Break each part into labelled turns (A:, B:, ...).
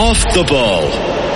A: Off the Ball.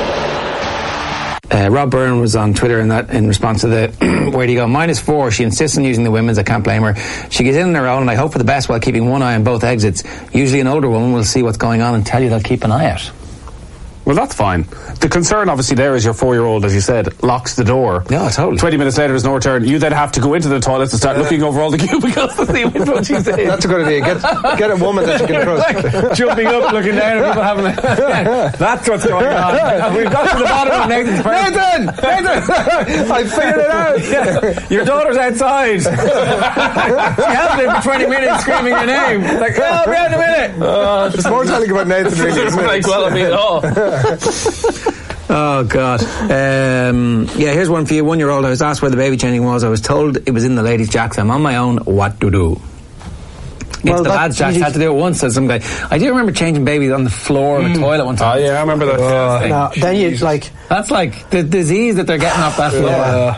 B: Rob Byrne was on Twitter in response to the where do you go? -4. She insists on using the women's. I can't blame her. She gets in on her own, and I hope for the best while keeping one eye on both exits. Usually an older woman will see what's going on and tell you they'll keep an eye out.
C: Well, that's fine. The concern, obviously, there is your 4-year-old, as you said, locks the door.
B: No, totally.
C: 20 minutes later, there's no return. You then have to go into the toilet and start looking over all the cubicles to see what she's saying.
D: That's a good idea. Get a woman that you can trust.
C: Like, jumping up, looking down at people having a... That's what's going on. We've got to the bottom of Nathan's person.
D: Nathan! I figured it out.
C: Yeah. Your daughter's outside. She has been for 20 minutes screaming your name. Like, oh, I'll be out in a minute.
D: It's more telling about Nathan, really, isn't it?
C: Like, well, I mean,
B: Oh God. Here's one for you. 1-year-old. I was asked where the baby changing was. I was told it was in the ladies' jacks. I'm on my own. What to do? Well, the lads' jacks had to do it once, said some guy. I do remember changing babies on the floor of a toilet one time.
C: Oh yeah, I remember that.
D: No, then you like
B: that's like the disease that they're getting off that floor.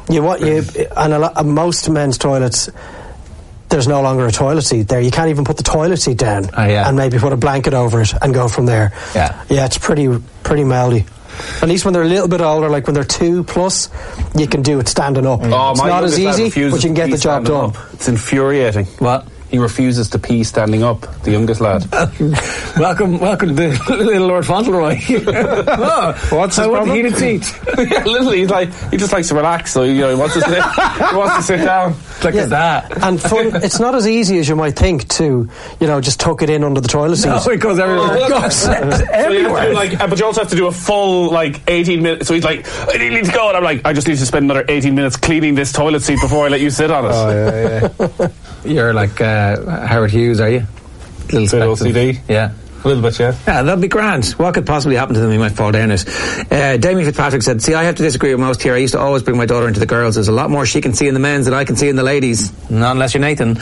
D: Most men's toilets, there's no longer a toilet seat there. You can't even put the toilet seat down and maybe put a blanket over it and go from there. Yeah, it's pretty mouldy. At least when they're a little bit older, like when they're 2+, you can do it standing up. It's not as easy, but you can get the job done.
C: It's infuriating.
B: What?
C: He refuses to pee standing up, the youngest lad.
B: welcome to the little Lord Fauntleroy.
C: What's his problem?
B: Heated seat.
C: Yeah, literally, he just likes to relax, so he wants to sit. He wants to sit down.
B: Like that.
D: And it's not as easy as you might think to, just tuck it in under the toilet seat.
B: No, it goes everywhere. It goes everywhere.
C: But you also have to do a full 18 minutes. So he's like, I need to go, and I'm like, I just need to spend another 18 minutes cleaning this toilet seat before I let you sit on it.
D: Oh yeah.
B: You're like Howard Hughes, are you?
C: Little OCD?
B: Yeah.
C: A little bit, yeah.
B: Yeah, that'll be grand. What could possibly happen to them? He might fall down it. Damien Fitzpatrick said, see, I have to disagree with most here. I used to always bring my daughter into the girls. There's a lot more she can see in the men's than I can see in the ladies. Not unless you're Nathan.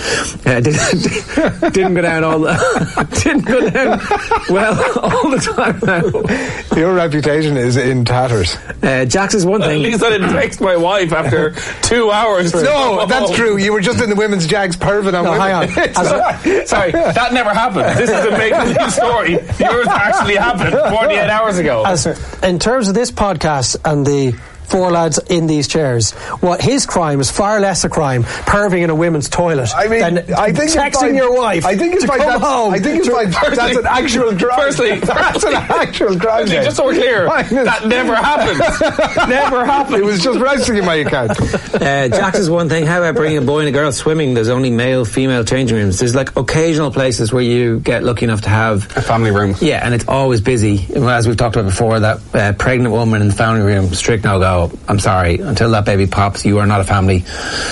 B: Didn't go down didn't go down well all the time now.
D: Your reputation is in tatters.
B: Jax is one thing.
C: At least I didn't text my wife after 2 hours.
D: No, that's true. You were just in the women's jags perving on women.
B: Hang on.
C: Sorry, that never happened. This is a make-believe story. Yours actually happened 48 hours ago.
D: In terms of this podcast and the 4 lads in these chairs, his crime is far less a crime perving in a women's toilet than texting your wife to come home.
C: I think that's an actual crime. Firstly,
D: that's an actual crime.
C: Just so we're clear, that never happened. Never happened.
D: It was just resting in my account.
B: Jax is one thing. How about bringing a boy and a girl swimming? There's only male, female changing rooms. There's occasional places where you get lucky enough to have
C: a family room. Yeah,
B: and it's always busy. As we've talked about before, that pregnant woman in the family room, strict no-go. I'm sorry, until that baby pops, you are not a family.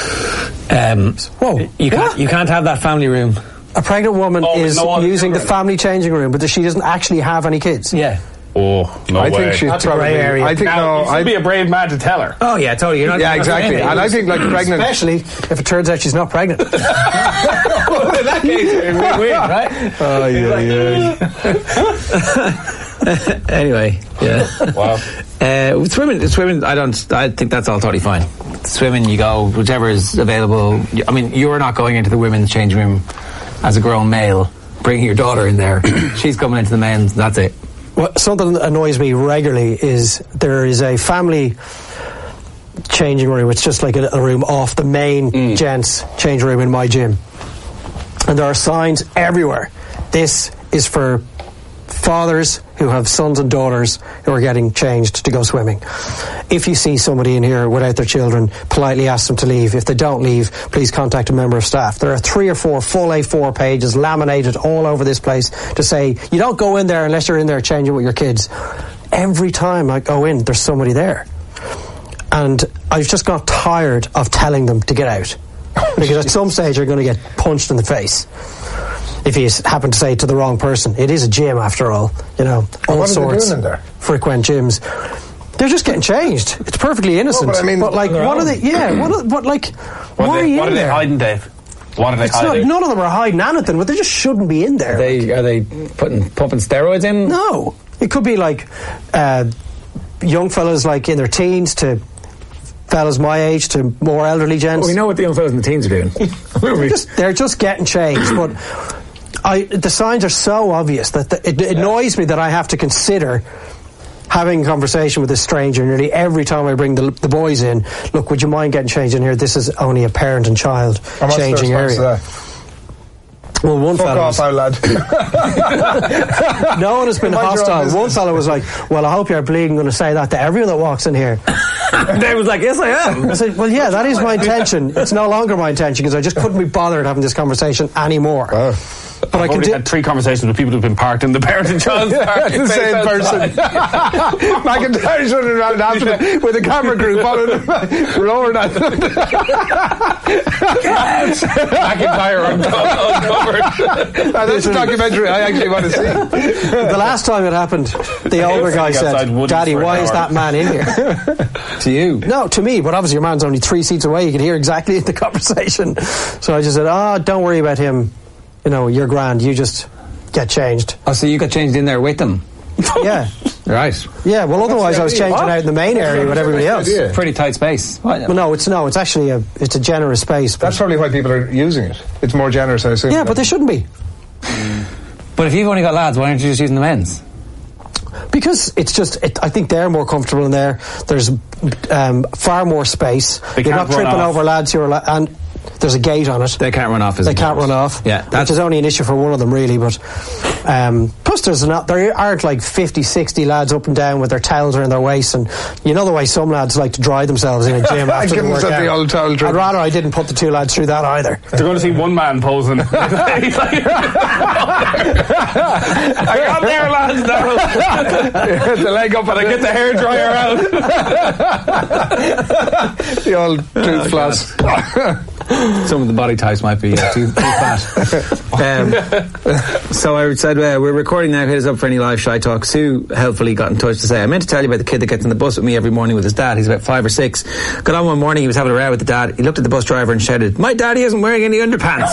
B: You can't have that family room.
D: A pregnant woman is using the family changing room, but she doesn't actually have any kids.
B: Yeah.
C: Oh, no way.
D: I think she's probably...
B: grey area.
C: I think I'd be a brave man to tell her.
B: Oh, yeah, totally. You're not
D: exactly. And I think pregnant...
B: Especially if it turns out she's not pregnant.
C: Well, in that case, it's weird, right?
D: Oh, yeah.
B: Anyway, yeah.
C: Wow.
B: Swimming, I think that's all totally fine. Swimming, you go, whichever is available. I mean, you're not going into the women's change room as a grown male, bringing your daughter in there. She's coming into the men's, that's it.
D: Well, something that annoys me regularly is there is a family changing room. It's just like a little room off the main gents change room in my gym. And there are signs everywhere. This is for fathers who have sons and daughters who are getting changed to go swimming. If you see somebody in here without their children, politely ask them to leave. If they don't leave, please contact a member of staff. There are 3 or 4 full A4 pages laminated all over this place to say, you don't go in there unless you're in there changing with your kids. Every time I go in, there's somebody there. And I've just got tired of telling them to get out. Because at some stage you're going to get punched in the face if you happen to say it to the wrong person. It is a gym after all, all
E: what
D: sorts.
E: What are they doing in there?
D: Frequent gyms. They're just getting changed. It's perfectly innocent.
E: No, but I mean,
D: what are they? Yeah, why are you in there?
C: What are they hiding, Dave? What are they hiding?
D: None of them are hiding anything, but they just shouldn't be in there.
B: Are they pumping steroids in?
D: No, it could be young fellas in their teens to fellas my age to more elderly gents.
B: Well, we know what the young fellas in the teens are doing.
D: They're just getting changed, but the signs are so obvious that it annoys me that I have to consider having a conversation with a stranger nearly every time I bring the boys in. Look, would you mind getting changed in here? This is only a parent and child changing area. Well, one fella
A: off, lad.
D: No one has been hostile. One fella was like, well, I hope you're bleeding going to say that to everyone that walks in here.
B: Dave was like, yes, I am.
D: I said, well, yeah, that is my intention. It's no longer my intention because I just couldn't be bothered having this conversation anymore.
C: But I've already had 3 conversations with people who've been parked in the parent and child park.
A: The same person. McIntyre's running around after them with a camera crew following them, roaring at them.
C: McIntyre uncovered.
A: That's a documentary I actually want to see.
D: The last time it happened, the older guy said, Daddy, why is that man in here?
B: To you?
D: No, to me, but obviously your man's only 3 seats away. You can hear exactly the conversation. So I just said, don't worry about him. You know, you're grand. You just get changed.
B: Oh, so you got changed in there with them?
D: Yeah.
B: Right.
D: Yeah, well, otherwise I was changing out in the main area with everybody else.
B: Pretty tight space.
D: Well, no, it's actually a generous space.
A: That's probably why people are using it. It's more generous, I assume.
D: Yeah, but they shouldn't be.
B: But if you've only got lads, why aren't you just using the men's?
D: Because it's just, I think they're more comfortable in there. There's far more space. You're not tripping over lads who are and there's a gate on it.
B: They can't run off.
D: They can't run off.
B: Yeah,
D: which is only an issue for one of them, really. But plus, there aren't like 50, 60 lads up and down with their towels around their waist, and you know the way some lads like to dry themselves in a gym after the workout. I'd rather I didn't put the 2 lads through that either.
C: They're going to see one man posing. I got there, lads. Now.
A: The leg up and
C: I get the hairdryer out.
A: The old tooth floss.
B: Some of the body types might be too fat. So I said, we're recording now. Hit us up for any live shy talk. Sue helpfully got in touch to say, I meant to tell you about the kid that gets on the bus with me every morning with his dad. He's about 5 or 6. Got on one morning, he was having a row with the dad. He looked at the bus driver and shouted, my daddy isn't wearing any underpants.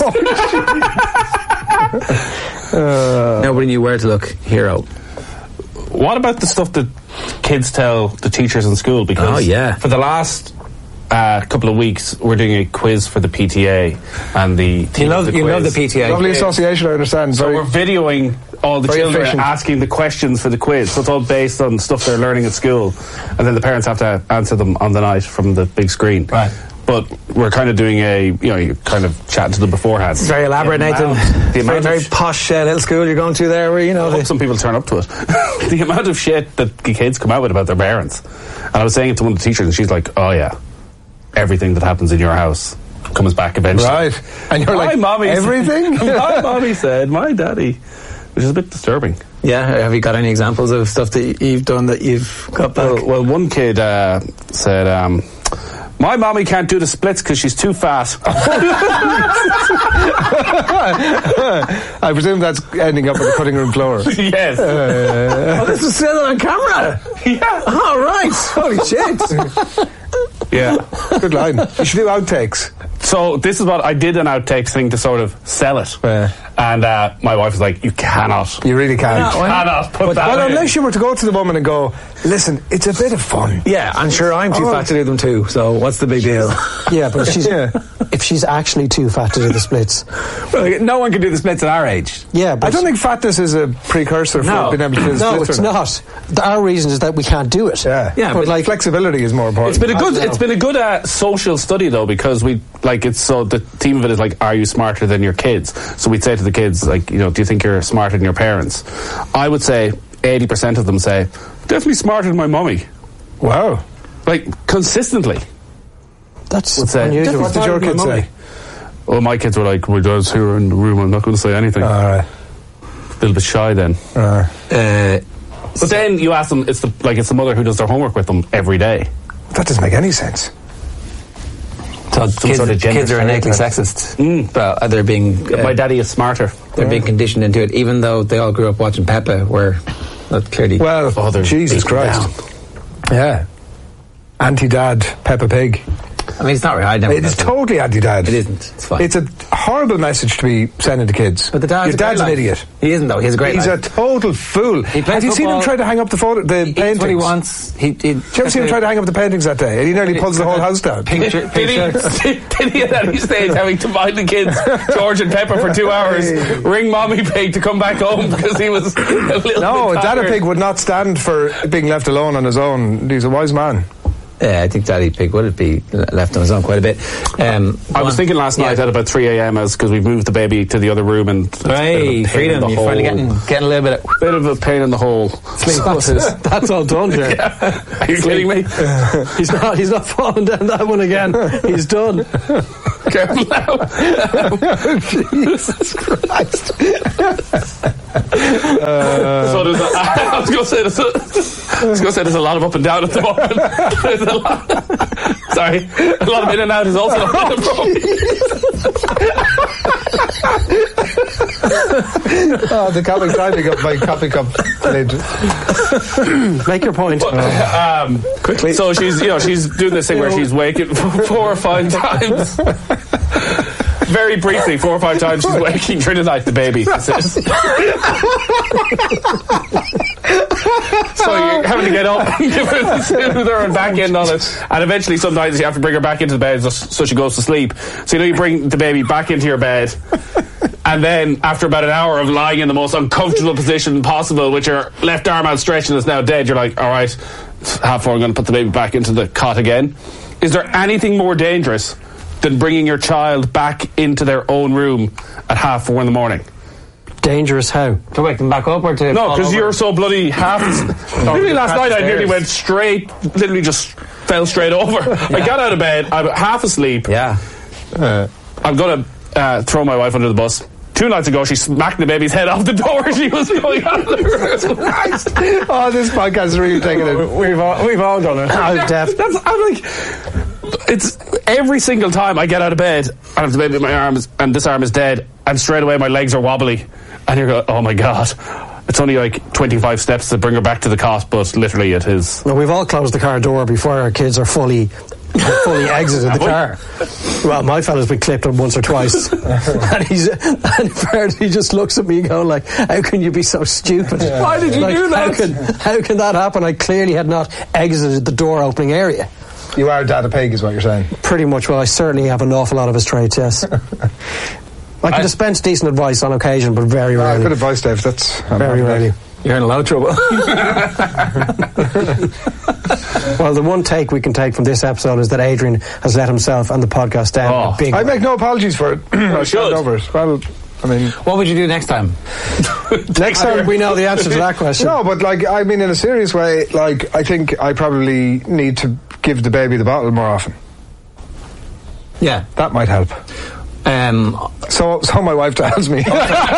B: Nobody knew where to look. Hero.
C: What about the stuff that kids tell the teachers in school? Because for the last couple of weeks we're doing a quiz for the PTA and the team.
B: You love the PTA.
A: Lovely association, I understand.
C: So we're videoing all the children asking the questions for the quiz. So it's all based on stuff they're learning at school, and then the parents have to answer them on the night from the big screen.
B: Right.
C: But we're kind of doing you're kind of chatting to them beforehand.
B: It's very elaborate, Nathan. Very posh little school you're going to there, where I hope
C: some people turn up to it. The amount of shit that the kids come out with about their parents. And I was saying it to one of the teachers, and she's like, "Oh yeah, everything that happens in your house comes back eventually."
A: Right. And you're like,
C: mommy
A: everything?
C: My mommy said, my daddy, which is a bit disturbing.
B: Yeah, have you got any examples of stuff that you've done that you've got back?
C: Well, one kid said, my mommy can't do the splits because she's too fat.
A: I presume that's ending up on the cutting room floor.
C: Yes.
B: This is still on camera.
C: Yeah.
B: All right. Holy shit.
C: Yeah.
A: Good line. You should do outtakes.
C: So this is what I did, an outtakes thing to sort of sell it. And my wife was like, you cannot.
A: You really can't.
C: You cannot put that
A: Well,
C: in.
A: unless you were to go to the woman and go, listen, it's a bit of fun.
B: Yeah, I'm sure I'm too fat to do them too, so what's the big deal?
D: Yeah, but if she's actually too fat to do the splits.
B: Well, no one can do the splits at our age.
D: Yeah, but
A: I don't think fatness is a precursor for being able to do the splits.
D: No, it's not. Our reason is that we can't do it.
A: Yeah, but like flexibility is more important.
C: It's been a good social study though, because the theme of it is like, are you smarter than your kids? So we'd say to the kids, like, do you think you're smarter than your parents? I would say 80% of them say, definitely smarter than my mummy.
A: Wow.
C: Like, consistently.
D: That's
A: unusual. What did your kids say?
C: Well, my kids were like, my dad's here in the room, I'm not going to say anything.
A: All right.
C: A little bit shy then. But then you ask them, it's the mother who does their homework with them every day.
A: That doesn't make any sense.
B: So kids are innately sexist. But they're being...
C: my daddy is smarter.
B: They're being conditioned into it, even though they all grew up watching Peppa, where that clearly...
A: Well, Jesus Christ. Yeah. Anti-dad, Peppa Pig.
B: I mean, it's not right.
A: It is totally anti-dad.
B: It isn't. It's fine.
A: It's a horrible message to be sending to kids.
B: But your dad's
A: an idiot.
B: He isn't, though. He's a great
A: He's
B: life.
A: a total fool.
B: Have
A: you seen him try to hang up the paintings?
B: That's what he wants.
A: Did you ever see him try to hang up the paintings that day? And he nearly pulls the whole house down.
C: Did he at any stage having to buy the kids George and Pepper for 2 hours, ring Mommy Pig to come back home because he was a little bit
A: Daddy
C: tired?
A: Pig would not stand for being left alone on his own. He's a wise man.
B: Yeah, I think Daddy Pig would be left on his own quite a bit.
C: I was thinking last night at about 3 a.m. because we've moved the baby to the other room and
B: Hey, freedom! You're finally getting a little
C: bit of a pain in the hole.
D: That's all done, Jerry.
C: Yeah. Are you kidding me?
D: He's not falling down that one again. He's done.
C: Careful now.
A: Jesus Christ.
C: So there's I was going to say there's a lot of up and down at the moment. There's a lot. Sorry, a lot of in and out is also a problem.
A: The coffee climbing up my coffee cup lid.
D: Make your point.
C: Quickly. So she's doing this thing where she's waking 4 or 5 times. Very briefly, 4 or 5 times she's waking during the night, the baby. So you're having to get up and give her the soother and back in on it. And eventually sometimes you have to bring her back into the bed so she goes to sleep. So you bring the baby back into your bed. And then after about an hour of lying in the most uncomfortable position possible with your left arm outstretched and it's now dead, you're like, all right, it's 4:30, I'm going to put the baby back into the cot again. Is there anything more dangerous than bringing your child back into their own room at 4:30 in the morning?
D: Dangerous how?
B: To wake them back up or to...
C: No, because you're so bloody literally last night I nearly went straight, literally just fell straight over. Yeah. I got out of bed, I'm half asleep.
B: Yeah.
C: I'm going to throw my wife under the bus. 2 nights ago, she smacked the baby's head off the door. She was going out of the room.
A: Oh, this podcast is really taking it.
C: We've all done it. I'm like, it's every single time I get out of bed, I have the baby in my arms, and this arm is dead, and straight away my legs are wobbly, and you're going, oh my God. It's only like 25 steps to bring her back to the cot, but literally it is.
D: Well, we've all closed the car door before our kids are fully exited the car. Well, my fella's been clipped on once or twice, and he just looks at me going like, "How can you be so stupid?
A: Yeah.
C: Why did you do that?
D: How can that happen? I clearly had not exited the door opening area."
A: You are Dad a Pig, is what you're saying.
D: Pretty much. Well, I certainly have an awful lot of his traits. Yes. I can dispense decent advice on occasion, but very rarely.
A: Good advice, Dave. That's
D: very rarely.
B: You're in a lot of trouble.
D: Well, the one take we can take from this episode is that Adrian has let himself and the podcast down.
A: I make no apologies for it. I should over it. Well, I mean,
B: what would you do next time?
D: Next time we know the answer to that question.
A: No, but I mean, in a serious way, I think I probably need to give the baby the bottle more often.
B: Yeah,
A: that might help. So my wife tells me.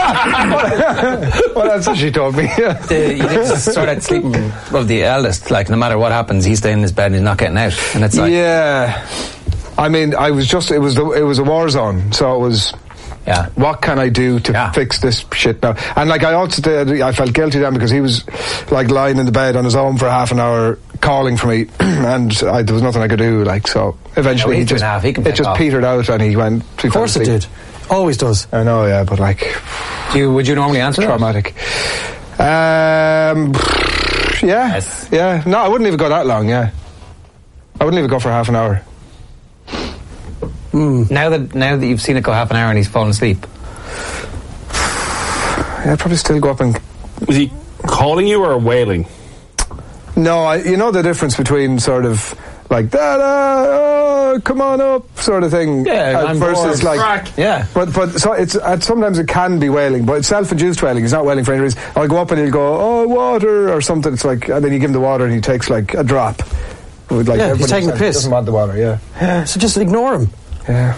A: What else has she told me?
B: You need to sort out sleeping of the eldest. Like, no matter what happens, he's staying in his bed and he's not getting out. And it's like,
A: yeah. I mean, it was a war zone, so it was.
B: Yeah.
A: What can I do to fix this shit now? And I felt guilty then because he was lying in the bed on his own for half an hour calling for me, and there was nothing I could do. So eventually it just petered out, and he went.
D: Of course it did. Always does.
A: I know, yeah, but
B: would you normally answer?
A: Traumatic. Yeah.
B: Yes.
A: Yeah. No, I wouldn't even go that long. Yeah. I wouldn't even go for half an hour.
B: Now that you've seen it go half an hour and he's fallen asleep,
A: I'd probably still go up and.
C: Was he calling you or wailing?
A: No, you know the difference between sort of Dada, come on up, sort of thing.
B: Yeah,
A: versus
B: yeah.
A: But so it's sometimes it can be wailing, but it's self-induced wailing. He's not wailing for any reason. I'll go up and he'll go, oh, water or something. It's and then you give him the water and he takes a drop.
D: He's taking the piss.
A: Doesn't want the water. Yeah.
D: So just ignore him.
A: Yeah.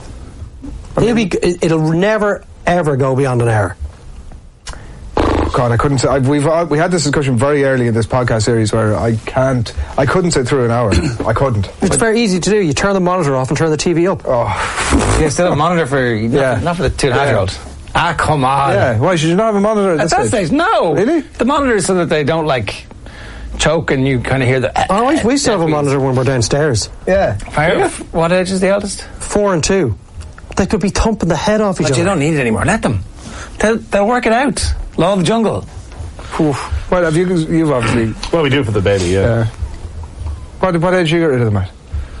D: It'll never ever go beyond an hour.
A: God, I couldn't say. We had this discussion very early in this podcast series where I couldn't sit through an hour. I couldn't.
D: It's very easy to do. You turn the monitor off and turn the TV up.
A: Oh,
B: you still have a monitor for not for the 2.5-year-old. Ah, come on.
A: Yeah. Why should you not have a monitor at
B: that stage? No.
A: Really?
B: The monitor is so that they don't choke and you kind of hear the...
D: we still have a monitor when we're downstairs.
A: Yeah.
B: What age is the eldest?
D: 4 and 2. They could be thumping the head off each other.
B: But you don't need it anymore. Let them. They'll work it out. Law of the jungle.
A: Well, you've obviously...
C: Well, we do for the baby, yeah.
A: What age do you get rid of them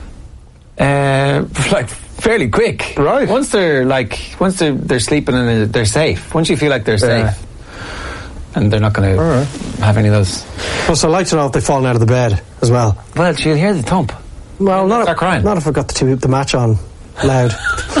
A: at?
B: Like fairly quick.
A: Right.
B: Once they're sleeping and they're safe. Once you feel like they're safe. And they're not going to have any of those.
D: Plus, I'd like to know if they've fallen out of the bed as well.
B: Well, she'll hear the thump.
D: Well, not if I got the match on loud.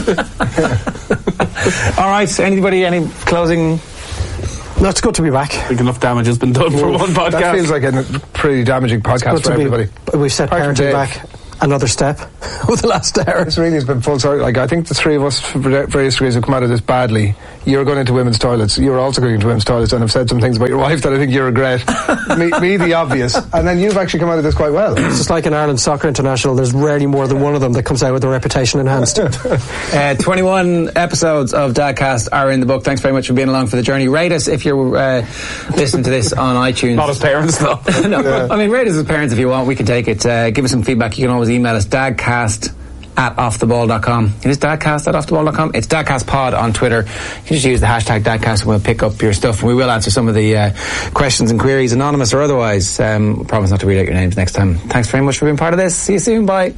B: All right. Anybody? Any closing?
D: No, it's good to be back.
C: I think enough damage has been done for one podcast.
A: That feels like a pretty damaging podcast for everybody.
D: We've set parenting back another step over the last hour.
A: This really has been full circle. Like, I think the three of us, for various degrees, have come out of this badly. You're going into women's toilets. You're also going into women's toilets and have said some things about your wife that I think you regret. me, the obvious. And then you've actually come out of this quite well.
D: It's just like in Ireland Soccer International, there's rarely more than one of them that comes out with their reputation enhanced.
B: 21 episodes of Dadcast are in the book. Thanks very much for being along for the journey. Rate us if you're listening to this on iTunes.
C: Not as parents, though.
B: No, yeah. I mean, rate us as parents if you want. We can take it. Give us some feedback. You can always email us, dadcast@offtheball.com. It is dadcast@offtheball.com. It's dadcastpod on Twitter. You can just use the hashtag dadcast and we'll pick up your stuff and we will answer some of the questions and queries, anonymous or otherwise. Promise not to read out your names next time. Thanks very much for being part of this. See you soon. Bye.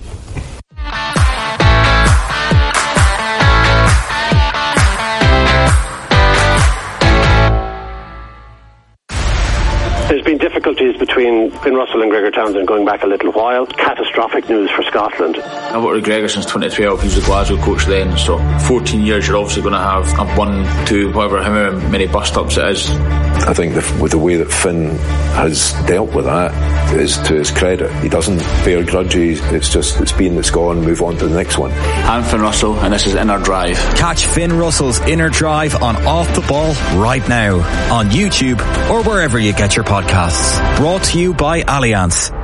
E: There's been difficulties between Finn Russell and Gregor Townsend going back a little while. Catastrophic news for Scotland.
F: I worked with Gregor since 2012. He was the Glasgow coach then. So 14 years, you're obviously going to have a 1, 2, however many bust-ups it is.
G: I think with the way that Finn has dealt with that is to his credit. He doesn't bear grudges. It's just, it's been, it's gone, move on to the next one.
F: I'm Finn Russell and this is Inner Drive.
H: Catch Finn Russell's Inner Drive on Off the Ball right now on YouTube or wherever you get your podcasts. Brought to you by Allianz.